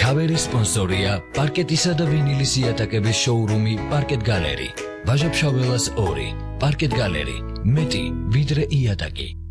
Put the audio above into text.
ქავერის სპონსორია პარკეტისა და ვინილის იატაკების შოურუმი პარკეტ გალერი. ვაჟა-ფშაველას 2, პარკეტ გალერი, მეტი ვიდრე იატაკი.